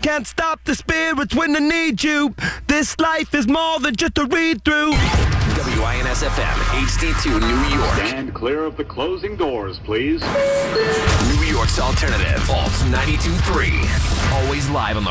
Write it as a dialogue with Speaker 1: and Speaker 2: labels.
Speaker 1: Can't stop the spirits when they need you. This life is more than just a read-through.
Speaker 2: WINS-FM, HD2, New York.
Speaker 3: Stand clear of the closing doors, please.
Speaker 2: New York's alternative, Alt 92.3. Always live on the